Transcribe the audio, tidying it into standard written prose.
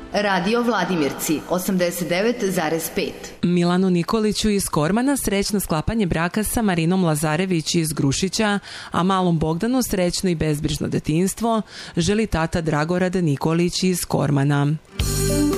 Radio Vladimirci 89,5. Milanu Nikoliću iz Kormana srećno sklapanje braka sa Marinom Lazarević iz Grušića, a malom Bogdanu srećno i bezbrižno detinjstvo želi tata Dragorad Nikolić iz Kormana.